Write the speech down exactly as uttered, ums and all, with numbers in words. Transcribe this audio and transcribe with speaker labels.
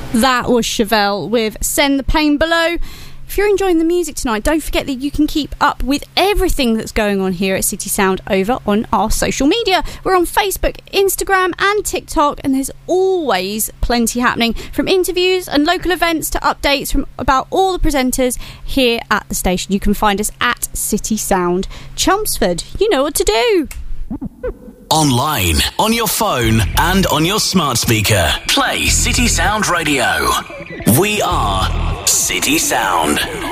Speaker 1: That was Chevelle with Send the Pain Below. If you're enjoying the music tonight, don't forget that you can keep up with everything that's going on here at City Sound over on our social media. We're on Facebook, Instagram and TikTok, and there's always plenty happening, from interviews and local events to updates from about all the presenters here at the station. You can find us at City Sound Chelmsford. You know what to do.
Speaker 2: Online, on your phone and on your smart speaker. Play City Sound Radio. We are City Sound.